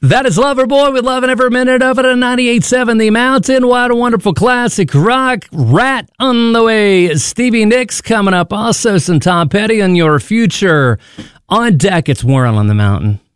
That is Loverboy with Loving Every Minute of It on 98.7 The Mountain. What a wonderful classic rock. Rat on the way. Stevie Nicks coming up. Also some Tom Petty on your future. On deck, it's Warren on the Mountain.